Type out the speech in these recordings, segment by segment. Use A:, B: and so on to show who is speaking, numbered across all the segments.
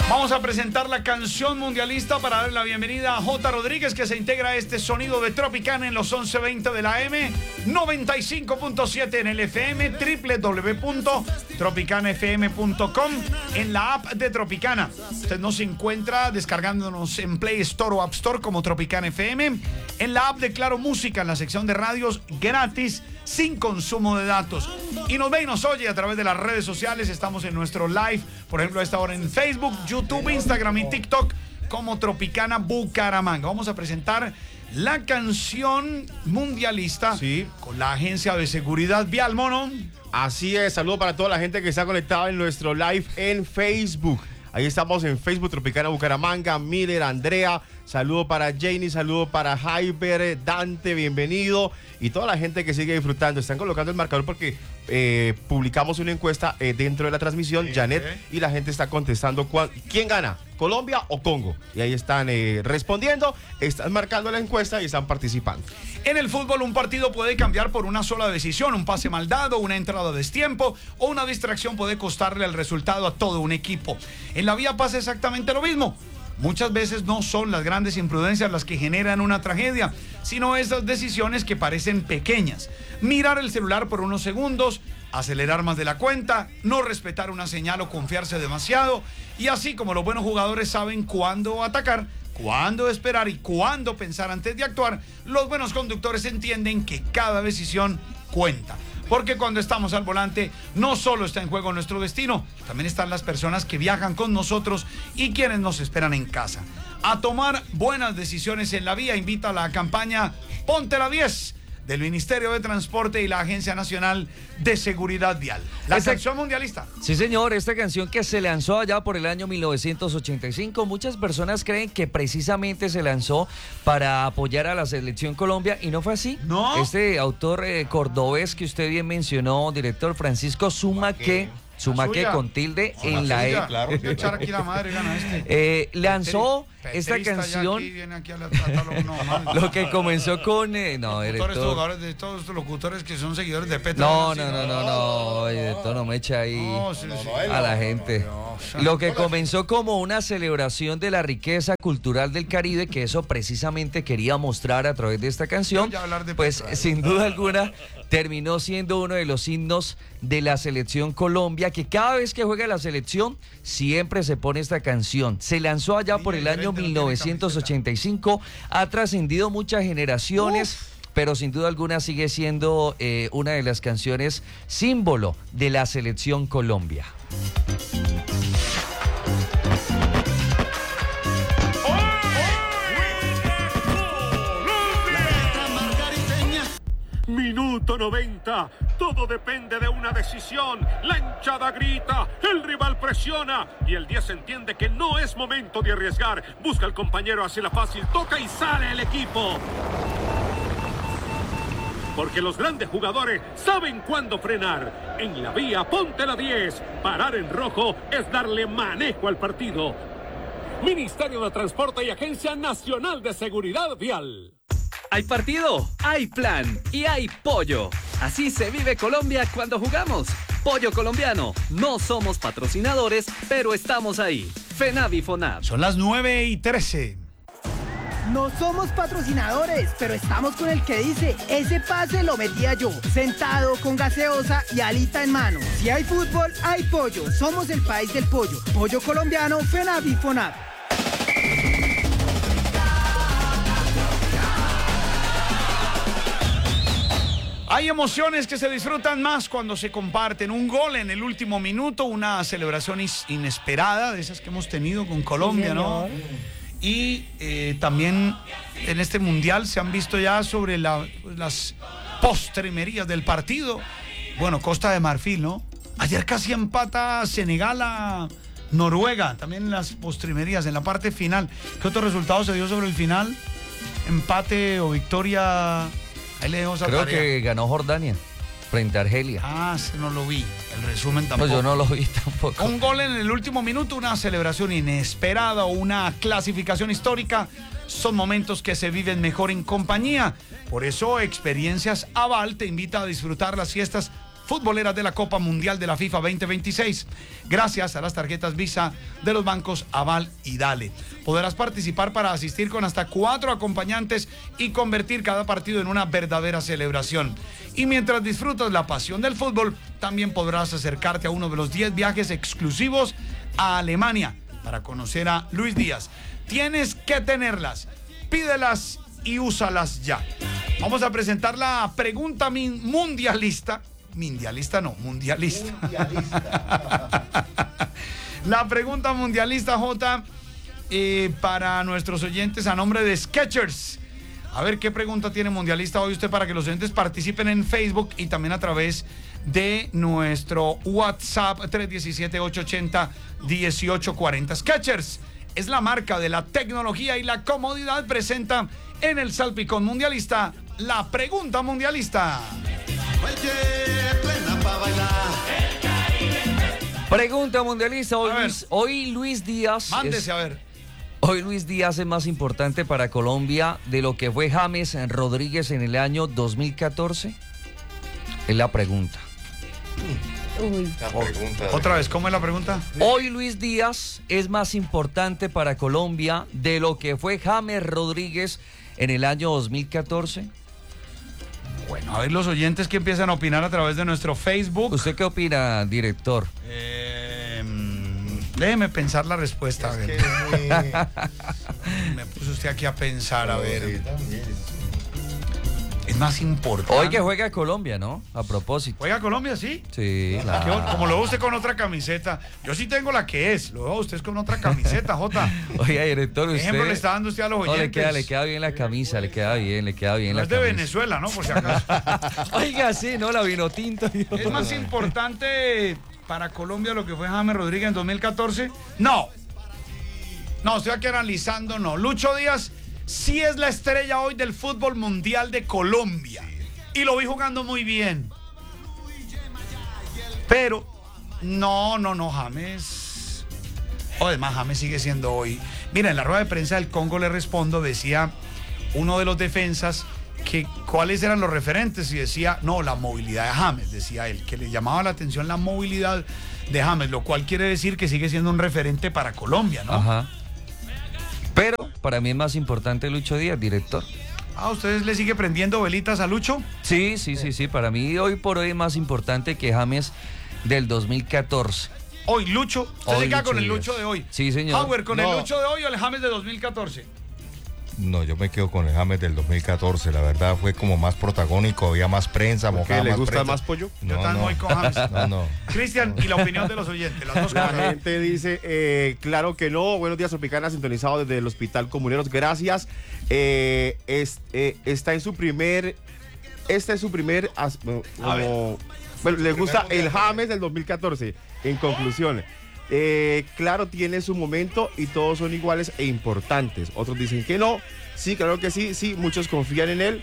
A: Vamos a presentar la canción mundialista para darle la bienvenida a J. Rodríguez, que se integra a este sonido de Tropicana en los 11:20 de la M, 95.7 en el FM, www.tropicanafm.com, en la app de Tropicana. Usted nos encuentra descargándonos en Play Store o App Store como Tropicana FM, en la app de Claro Música, en la sección de radios gratis, sin consumo de datos. Y nos ve y nos oye a través de las redes sociales. Estamos en nuestro live, por ejemplo, a esta hora en Facebook, YouTube, Instagram y TikTok como Tropicana Bucaramanga. Vamos a presentar la canción mundialista, sí, con la Agencia de Seguridad Vial, Mono.
B: Así es, saludo para toda la gente que está conectada en nuestro live en Facebook. Ahí estamos en Facebook, Tropicana Bucaramanga, Miller, Andrea, saludo para Janie, saludo para Jaiber, Dante, bienvenido, y toda la gente que sigue disfrutando. Están colocando el marcador porque publicamos una encuesta dentro de la transmisión, Janet, y la gente está contestando quién gana, Colombia o Congo. Y ahí están respondiendo, están marcando la encuesta y están participando.
A: En el fútbol, un partido puede cambiar por una sola decisión: un pase mal dado, una entrada a destiempo o una distracción puede costarle el resultado a todo un equipo. En la vida pasa exactamente lo mismo. Muchas veces no son las grandes imprudencias las que generan una tragedia, sino esas decisiones que parecen pequeñas. Mirar el celular por unos segundos, acelerar más de la cuenta, no respetar una señal o confiarse demasiado. Y así como los buenos jugadores saben cuándo atacar, cuándo esperar y cuándo pensar antes de actuar, los buenos conductores entienden que cada decisión cuenta. Porque cuando estamos al volante, no solo está en juego nuestro destino, también están las personas que viajan con nosotros y quienes nos esperan en casa. A tomar buenas decisiones en la vía invita a la campaña Ponte la 10 del Ministerio de Transporte y la Agencia Nacional de Seguridad Vial. La canción mundialista.
C: Sí, señor, esta canción que se lanzó allá por el año 1985, muchas personas creen que precisamente se lanzó para apoyar a la selección Colombia y no fue así.
A: No.
C: Este autor cordobés que usted bien mencionó, director Francisco Zumaque con tilde en la E.
A: Claro. Echar aquí la madre, gana
C: lanzó esta canción. Lo que comenzó con
A: jugadores de todos estos locutores que son seguidores de Petro.
C: No, de todo no me echa ahí a la gente. Lo que comenzó como una celebración de la riqueza cultural del Caribe, que eso precisamente quería mostrar a través de esta canción, pues sin duda alguna terminó siendo uno de los himnos de la selección Colombia, que cada vez que juega la selección siempre se pone esta canción. Se lanzó allá por el año 1985, ha trascendido muchas generaciones, pero sin duda alguna sigue siendo una de las canciones símbolo de la selección Colombia.
D: Minuto 90, todo depende de una decisión. La hinchada grita, el rival presiona y el 10 entiende que no es momento de arriesgar. Busca al compañero, hace la fácil, toca y sale el equipo. Porque los grandes jugadores saben cuándo frenar. En la vía, ponte la 10. Parar en rojo es darle manejo al partido. Ministerio de Transporte y Agencia Nacional de Seguridad Vial.
E: Hay partido, hay plan y hay pollo. Así se vive Colombia cuando jugamos. Pollo colombiano. No somos patrocinadores, pero estamos ahí. FENAV y FONAV.
A: Son las 9:13.
F: No somos patrocinadores, pero estamos con el que dice, ese pase lo metía yo, sentado con gaseosa y alita en mano. Si hay fútbol, hay pollo. Somos el país del pollo. Pollo colombiano, FENAV y FONAV.
A: Hay emociones que se disfrutan más cuando se comparten. Un gol en el último minuto, una celebración inesperada, de esas que hemos tenido con Colombia, sí, ¿no? Y también en este mundial se han visto ya sobre las postrimerías del partido. Bueno, Costa de Marfil, ¿no? Ayer casi empata Senegal a Noruega, también en las postrimerías, en la parte final. ¿Qué otro resultado se dio sobre el final? Empate o victoria. Ahí le dejo esa
C: Creo
A: tarea.
C: que ganó Jordania frente a Argelia.
A: No lo vi. El resumen tampoco.
C: Pues yo no lo vi tampoco.
A: Un gol en el último minuto, una celebración inesperada o una clasificación histórica son momentos que se viven mejor en compañía. Por eso Experiencias Aval te invita a disfrutar las fiestas futboleras de la Copa Mundial de la FIFA 2026, gracias a las tarjetas Visa de los bancos Aval y Dale. Podrás participar para asistir con hasta 4 acompañantes y convertir cada partido en una verdadera celebración. Y mientras disfrutas la pasión del fútbol, también podrás acercarte a uno de los 10 viajes exclusivos a Alemania para conocer a Luis Díaz. Tienes que tenerlas, pídelas y úsalas ya. Vamos a presentar la pregunta mundialista. Mundialista. La pregunta mundialista, Jota, para nuestros oyentes a nombre de Skechers. A ver qué pregunta tiene mundialista hoy usted para que los oyentes participen en Facebook y también a través de nuestro WhatsApp 317-880-1840. Skechers es la marca de la tecnología y la comodidad. Presenta en el Salpicón Mundialista la pregunta mundialista.
C: Pregunta mundialista. Hoy Luis Díaz.
A: Mándese a ver.
C: Hoy Luis Díaz es más importante para Colombia de lo que fue James Rodríguez en el año 2014. Es la pregunta.
A: Otra vez, ¿cómo es la pregunta?
C: Hoy Luis Díaz es más importante para Colombia de lo que fue James Rodríguez en el año 2014.
A: Bueno, a ver los oyentes que empiezan a opinar a través de nuestro Facebook.
C: ¿Usted qué opina, director?
A: Déjeme pensar la respuesta. A ver. Me puso usted aquí a pensar, a ver. Es más importante.
C: Hoy que juega Colombia, ¿no? A propósito.
A: ¿Juega Colombia, sí?
C: Sí, claro.
A: Como lo ve usted con otra camiseta. Yo sí tengo la que es. Lo veo usted con otra camiseta, Jota.
C: Oiga, director, usted...
A: ejemplo le está dando usted a los oyentes.
C: No, le queda bien la camisa, le queda bien
A: no
C: la
A: camisa. Es de Venezuela, ¿no? Por si acaso.
C: Oiga, sí, ¿no? La vino tinto.
A: ¿Es más importante para Colombia lo que fue James Rodríguez en 2014? No, estoy aquí analizando, no. Lucho Díaz sí es la estrella hoy del fútbol mundial de Colombia. Y lo vi jugando muy bien. Pero, no, James. Además, James sigue siendo hoy. Mira, en la rueda de prensa del Congo le respondo, decía uno de los defensas que cuáles eran los referentes y decía, no, la movilidad de James, decía él, que le llamaba la atención la movilidad de James, lo cual quiere decir que sigue siendo un referente para Colombia, ¿no?
C: Ajá. Pero para mí es más importante Lucho Díaz, director.
A: ¿Ustedes le sigue prendiendo velitas a Lucho?
C: Sí. Para mí hoy por hoy es más importante que James del 2014.
A: Hoy Lucho, ¿usted se queda con el Lucho de hoy?
C: Sí, señor.
A: Howard, ¿con el Lucho de hoy o el James de 2014?
G: No, yo me quedo con el James del 2014. La verdad fue como más protagónico, había más prensa, mojada más
B: ¿Le gusta
G: prensa.
B: más pollo?
A: Yo también voy con James.
G: No.
A: Cristian, y la opinión de los oyentes, las dos
B: La
A: cosas.
B: gente dice, claro que no. Buenos días, Tropicana, sintonizado desde el Hospital Comuneros. Gracias. Este es su primer... Bueno, le gusta el James del 2014. En conclusión, claro, tiene su momento y todos son iguales e importantes. Otros dicen que no. Sí, claro que sí, muchos confían en él.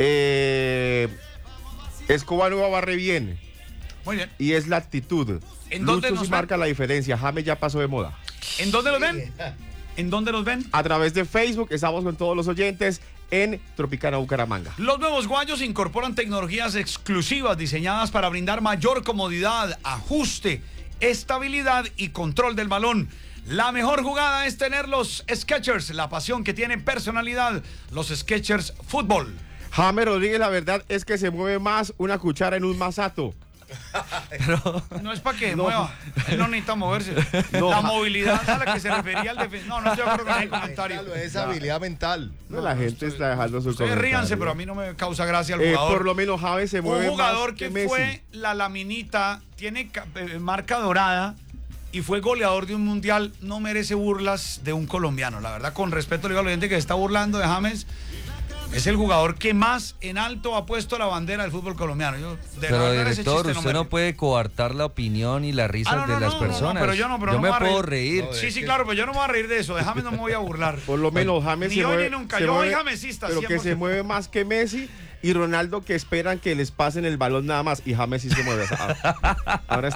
B: Escobar Nueva barre bien.
A: Muy bien.
B: Y es la actitud.
A: ¿En dónde
B: Lucho sí marca la diferencia. James ya pasó de moda.
A: ¿En dónde los ven? ¿En dónde los ven?
B: A través de Facebook, estamos con todos los oyentes en Tropicana Bucaramanga.
A: Los nuevos guayos incorporan tecnologías exclusivas diseñadas para brindar mayor comodidad, ajuste, estabilidad y control del balón. La mejor jugada es tener los Skechers, la pasión que tiene personalidad, los Skechers Fútbol.
B: James Rodríguez, la verdad es que se mueve más una cuchara en un masato.
A: Pero no es para que mueva, él no necesita moverse. La movilidad a la que se refería el defensor. No estoy de acuerdo con el comentario.
G: Es habilidad mental.
B: La gente está dejando su comentario.
A: Ríanse, pero a mí no me causa gracia el jugador.
B: Por lo menos James se mueve más.
A: Un jugador que fue la laminita, tiene marca dorada y fue goleador de un mundial, no merece burlas de un colombiano. La verdad, con respeto le digo a la gente que se está burlando de James. Es el jugador que más en alto ha puesto la bandera del fútbol colombiano.
C: Pero director, usted no puede coartar la opinión y las risas de las personas.
A: No, pero yo
C: no me puedo reír.
A: Sí, claro, pero yo no me voy a reír de eso. Déjame, no me voy a burlar.
B: Por lo menos James
A: ni hoy ni nunca. Yo soy jamesista.
B: Pero 100%. Que se mueve más que Messi Y Ronaldo que esperan que les pasen el balón nada más. Y James sí se mueve. Ahora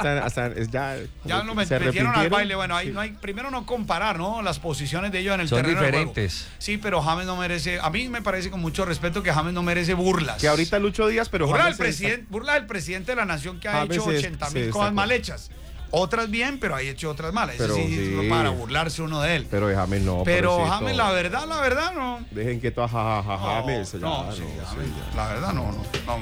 A: ya no metieron al baile. Bueno, ahí no hay, primero no comparar, ¿no? Las posiciones de ellos en el terreno
C: diferentes.
A: De juego. Sí, pero James no merece, a mí me parece con mucho respeto que James no merece burlas.
B: Que ahorita Lucho Díaz, pero
A: burla del presidente de la nación que ha hecho 80.000 cosas mal hechas. Otras bien, pero ha hecho otras malas. Eso sí, para burlarse uno de él.
B: Pero de James no.
A: Pero James, la verdad, no.
B: Dejen quieto a James.
A: La verdad, no.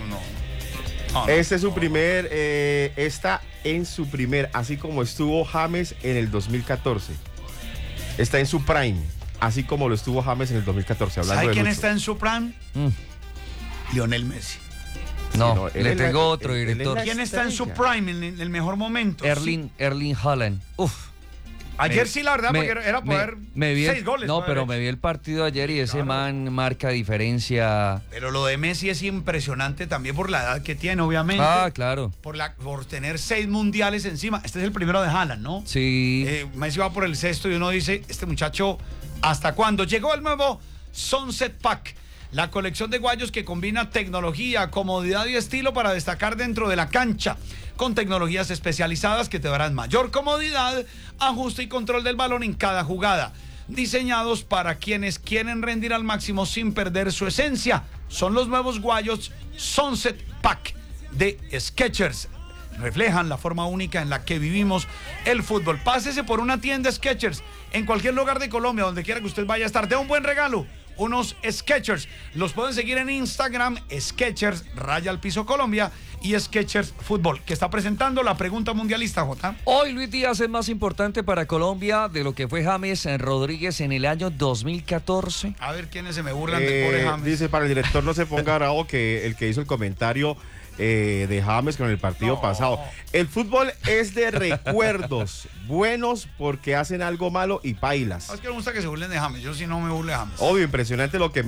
B: Este es su primer, está en su primer, así como estuvo James en el 2014. Está en su prime, así como lo estuvo James en el 2014.
A: ¿Sabe quién está en su prime? Lionel Messi.
C: No, le tengo otro director.
A: ¿Quién está en su prime, en el mejor momento?
C: Erling Haaland.
A: Ayer sí, la verdad, porque era poder 6 goles.
C: No, pero me vi el partido ayer y ese man marca diferencia.
A: Pero lo de Messi es impresionante también por la edad que tiene, obviamente.
C: Ah, claro.
A: Por tener 6 mundiales encima. Este es el primero de Haaland, ¿no?
C: Sí.
A: Messi va por el 6º y uno dice, este muchacho, ¿hasta cuándo? Llegó el nuevo Sunset Pack. La colección de guayos que combina tecnología, comodidad y estilo para destacar dentro de la cancha, con tecnologías especializadas que te darán mayor comodidad, ajuste y control del balón en cada jugada. Diseñados para quienes quieren rendir al máximo sin perder su esencia. Son los nuevos guayos Sunset Pack de Skechers. Reflejan la forma única en la que vivimos el fútbol. Pásese por una tienda Skechers en cualquier lugar de Colombia, donde quiera que usted vaya a estar. De un buen regalo. Unos Skechers. Los pueden seguir en Instagram, Skechers _ Colombia y Skechers Fútbol, que está presentando la pregunta mundialista, Jota.
C: Hoy Luis Díaz es más importante para Colombia de lo que fue James Rodríguez en el año 2014.
A: A ver quiénes se me burlan del pobre James.
B: Dice, para el director no se ponga bravo que el que hizo el comentario de James con el partido pasado. El fútbol es de recuerdos buenos porque hacen algo malo y pailas.
A: Es que me gusta que se burlen de James. Yo sí no me burlo de James.
B: Obvio, impresionante lo de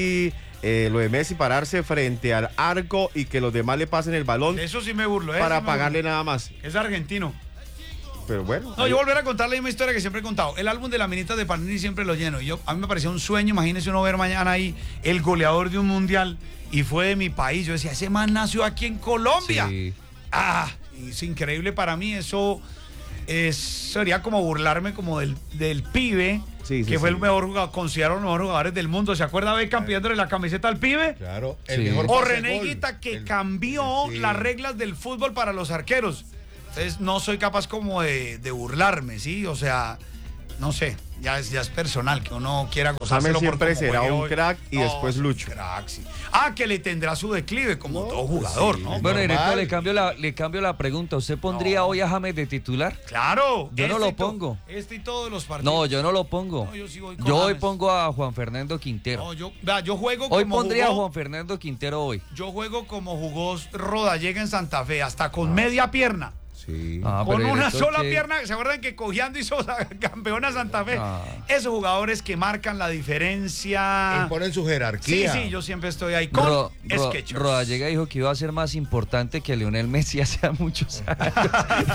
B: Messi pararse frente al arco y que los demás le pasen el balón.
A: Eso sí me burlo.
B: Para pagarle nada más.
A: Es argentino.
B: Pero bueno.
A: No, yo volver a contar la misma historia que siempre he contado. El álbum de la minita de Panini siempre lo lleno. A mí me parecía un sueño, imagínese uno ver mañana ahí el goleador de un mundial y fue de mi país. Yo decía, ese man nació aquí en Colombia.
C: Sí.
A: Es increíble para mí. Eso sería como burlarme como del pibe, que fue el mejor jugador, considerado los mejores jugadores del mundo. ¿Se acuerda de cambiándole la camiseta al pibe?
G: Claro.
A: El mejor o René Higuita, que cambió las reglas del fútbol para los arqueros. Entonces no soy capaz como de burlarme, ¿sí? O sea, no sé, ya es personal, que uno quiera gozárselo.
B: James siempre será un crack y después Lucho.
A: Crack, sí. Que le tendrá su declive como todo jugador, ¿no?
C: Bueno, director, le cambio la pregunta. ¿Usted pondría hoy a James de titular?
A: Claro.
C: Yo no lo pongo.
A: Y todos los partidos.
C: No, yo no lo pongo. No, yo hoy pongo a Juan Fernando Quintero.
A: No, yo juego
C: hoy como pondría a Juan Fernando Quintero hoy.
A: Yo juego como jugó Rodallega en Santa Fe, hasta con media pierna.
B: Sí.
A: Con una sola pierna. ¿Se acuerdan que cojeando hizo campeona Santa Fe? Esos jugadores que marcan la diferencia.
G: Imponen su jerarquía.
A: Sí, yo siempre estoy ahí con Skechers.
C: Rodallega dijo que iba a ser más importante que Lionel Messi hace muchos años.